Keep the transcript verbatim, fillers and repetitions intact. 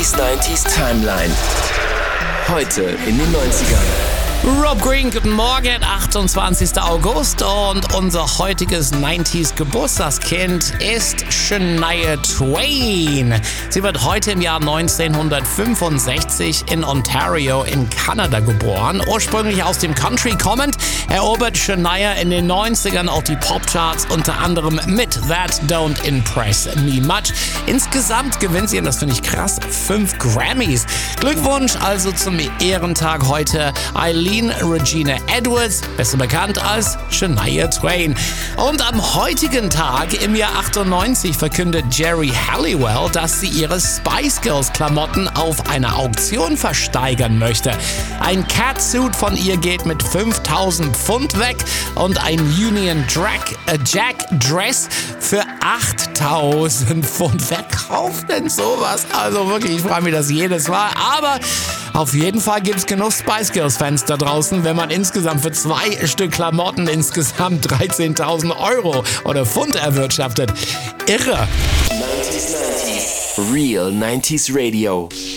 Boogies neunzig Timeline. Heute in den neunzigern. Rob Green, guten Morgen, achtundzwanzigster August und unser heutiges neunziger Geburtstagskind ist Shania Twain. Sie wird heute im Jahr neunzehnhundertfünfundsechzig in Ontario in Kanada geboren. Ursprünglich aus dem Country kommend, erobert Shania in den neunzigern auch die Popcharts, unter anderem mit That Don't Impress Me Much. Insgesamt gewinnt sie, und das finde ich krass, fünf Grammys. Glückwunsch also zum Ehrentag heute, Eileen Regina Edwards, besser bekannt als Shania Twain. Und am heutigen Tag im Jahr achtundneunzig verkündet Geri Halliwell, dass sie ihre Spice Girls Klamotten auf einer Auktion versteigern möchte. Ein Catsuit von ihr geht mit fünftausend Pfund weg und ein Union Jack, äh, Jack Dress für achttausend Pfund. Wer kauft denn sowas? Also wirklich, ich frage mich das jedes Mal. Aber auf jeden Fall gibt es genug Spice Girls Fans da draußen, wenn man insgesamt für zwei Stück Klamotten insgesamt dreizehntausend Euro oder Pfund erwirtschaftet. Irre. neunzig neunzig Real neunzig Radio.